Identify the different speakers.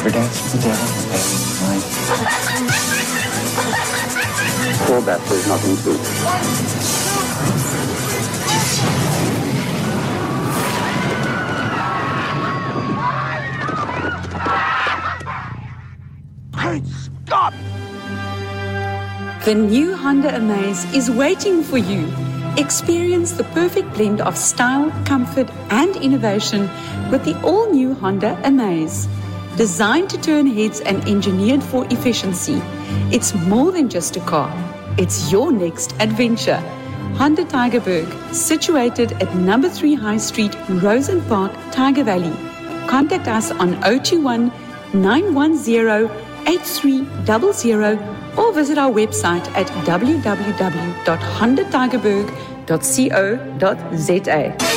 Speaker 1: ever danced with the devil every night?
Speaker 2: For that, there's nothing to it.
Speaker 3: Hey, stop!
Speaker 4: The new Honda Amaze is waiting for you. Experience the perfect blend of style, comfort, and innovation with the all-new Honda Amaze. Designed to turn heads and engineered for efficiency, it's more than just a car. It's your next adventure. Honda Tygerberg, situated at number 3 High Street, Rosen Park, Tiger Valley. Contact us on 021-910-8300 or visit our website at www.hondatigerberg.co.za.